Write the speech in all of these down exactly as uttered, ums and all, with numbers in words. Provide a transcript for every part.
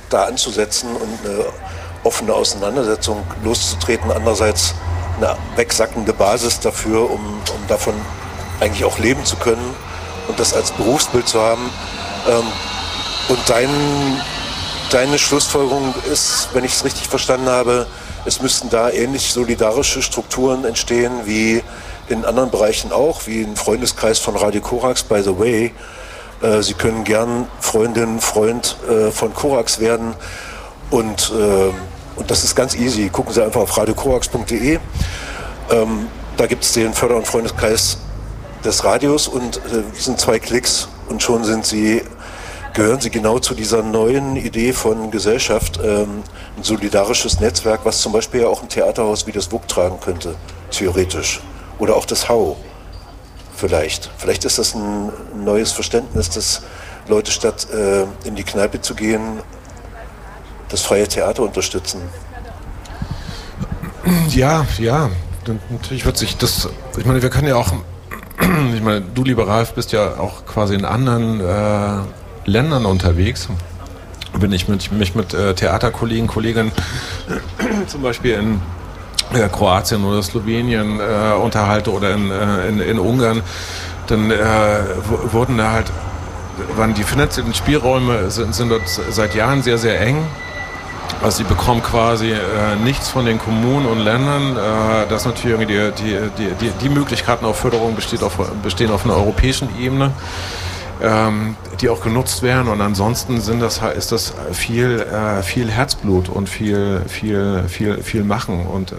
da anzusetzen und eine offene Auseinandersetzung loszutreten. Andererseits eine wegsackende Basis dafür, um, um davon eigentlich auch leben zu können und das als Berufsbild zu haben. Ähm, und dein, deine Schlussfolgerung ist, wenn ich es richtig verstanden habe, es müssten da ähnlich solidarische Strukturen entstehen wie in anderen Bereichen auch, wie ein Freundeskreis von Radio Korax, by the way. Äh, Sie können gern Freundin, Freund äh, von Korax werden und, äh, und das ist ganz easy. Gucken Sie einfach auf radio korax punkt de. Ähm, da gibt es den Förder- und Freundeskreis des Radios und äh, sind zwei Klicks und schon sind Sie, gehören Sie genau zu dieser neuen Idee von Gesellschaft, ähm, ein solidarisches Netzwerk, was zum Beispiel ja auch ein Theaterhaus wie das W U K tragen könnte, theoretisch. Oder auch das Hau, vielleicht. Vielleicht ist das ein neues Verständnis, dass Leute statt äh, in die Kneipe zu gehen, das freie Theater unterstützen. Ja, ja. Natürlich wird sich das, ich meine, wir können ja auch, ich meine, du, lieber Ralf, bist ja auch quasi in anderen äh, Ländern unterwegs. Wenn ich mit, mich mit äh, Theaterkollegen, Kolleginnen zum Beispiel in äh, Kroatien oder Slowenien äh, unterhalte oder in, äh, in, in Ungarn, dann äh, w- wurden da halt, waren die finanziellen Spielräume sind, sind dort seit Jahren sehr, sehr eng. Also sie bekommen quasi äh, nichts von den Kommunen und Ländern. Äh, das natürlich irgendwie die, die, die, die, die Möglichkeiten auf Förderung besteht auf, bestehen auf einer europäischen Ebene, ähm, die auch genutzt werden. Und ansonsten sind das, ist das viel, äh, viel Herzblut und viel, viel, viel, viel Machen. Und, äh,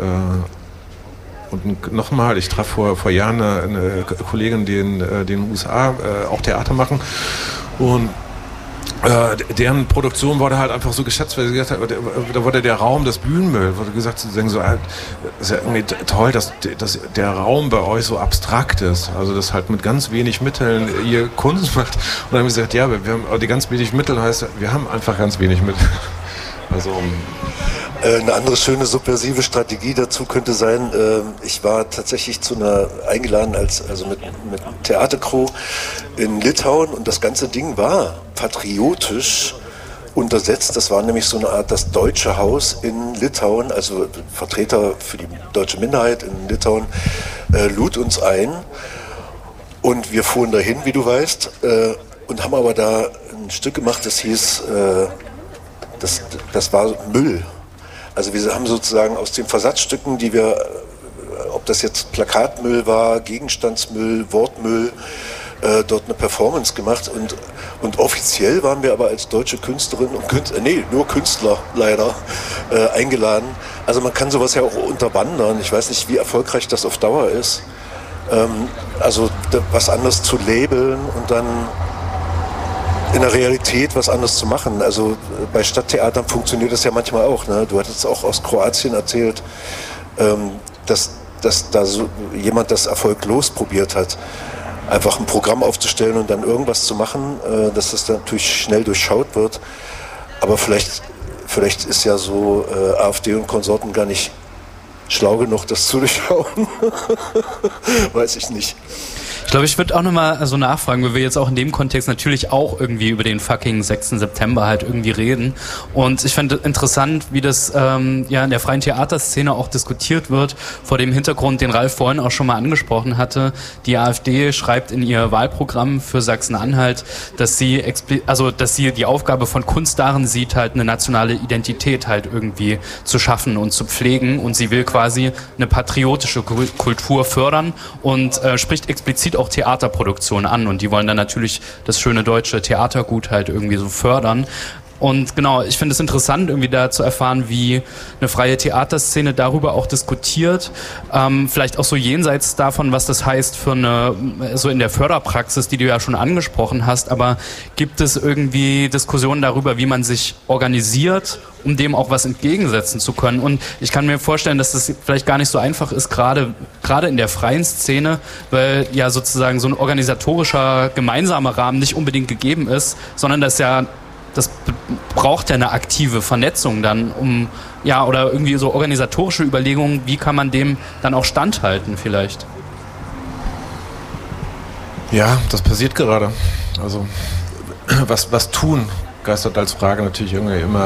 und nochmal, ich traf vor, vor Jahren eine, eine Kollegin, die in den U S A äh, auch Theater machen. Und Äh, deren Produktion wurde halt einfach so geschätzt, weil sie gesagt hat, da wurde der Raum, das Bühnenbild, wurde gesagt, sie sagen so, das ist ja irgendwie toll, dass, dass der Raum bei euch so abstrakt ist, also das halt mit ganz wenig Mitteln ihr Kunst macht. Und dann haben sie gesagt, ja, wir haben die ganz wenig Mittel, heißt, wir haben einfach ganz wenig Mittel. Also eine andere schöne subversive Strategie dazu könnte sein, ich war tatsächlich zu einer eingeladen als also mit, mit Theatercrew in Litauen und das ganze Ding war patriotisch untersetzt. Das war nämlich so eine Art das Deutsche Haus in Litauen, also Vertreter für die deutsche Minderheit in Litauen äh, lud uns ein und wir fuhren dahin, wie du weißt, äh, und haben aber da ein Stück gemacht, das hieß, äh, das, das war Müll. Also wir haben sozusagen aus den Versatzstücken, die wir, ob das jetzt Plakatmüll war, Gegenstandsmüll, Wortmüll, äh, dort eine Performance gemacht und, und offiziell waren wir aber als deutsche Künstlerinnen und Künstler, nee, nur Künstler leider, äh, eingeladen. Also man kann sowas ja auch unterwandern. Ich weiß nicht, wie erfolgreich das auf Dauer ist. Ähm, also was anderes zu labeln und dann in der Realität was anderes zu machen. Also bei Stadttheatern funktioniert das ja manchmal auch. Ne? Du hattest auch aus Kroatien erzählt, ähm, dass, dass da so jemand das erfolglos probiert hat, einfach ein Programm aufzustellen und dann irgendwas zu machen, äh, dass das dann natürlich schnell durchschaut wird. Aber vielleicht, vielleicht ist ja so äh, AfD und Konsorten gar nicht schlau genug, das zu durchschauen. Weiß ich nicht. Ich glaube, ich würde auch nochmal so nachfragen, weil wir jetzt auch in dem Kontext natürlich auch irgendwie über den fucking sechsten September halt irgendwie reden. Und ich fand interessant, wie das ähm, ja in der freien Theaterszene auch diskutiert wird, vor dem Hintergrund, den Ralf vorhin auch schon mal angesprochen hatte. Die AfD schreibt in ihr Wahlprogramm für Sachsen-Anhalt, dass sie expli- also dass sie die Aufgabe von Kunst darin sieht, halt eine nationale Identität halt irgendwie zu schaffen und zu pflegen. Und sie will quasi eine patriotische Kultur fördern und äh, spricht explizit auch Theaterproduktionen an und die wollen dann natürlich das schöne deutsche Theatergut halt irgendwie so fördern. Und genau, ich finde es interessant, irgendwie da zu erfahren, wie eine freie Theaterszene darüber auch diskutiert. Ähm, vielleicht auch so jenseits davon, was das heißt für eine, so in der Förderpraxis, die du ja schon angesprochen hast. Aber gibt es irgendwie Diskussionen darüber, wie man sich organisiert, um dem auch was entgegensetzen zu können? Und ich kann mir vorstellen, dass das vielleicht gar nicht so einfach ist, gerade, gerade in der freien Szene, weil ja sozusagen so ein organisatorischer gemeinsamer Rahmen nicht unbedingt gegeben ist, sondern dass ja das braucht ja eine aktive Vernetzung dann, um, ja, oder irgendwie so organisatorische Überlegungen, wie kann man dem dann auch standhalten vielleicht? Ja, das passiert gerade. Also, was, was tun, geistert als Frage natürlich irgendwie immer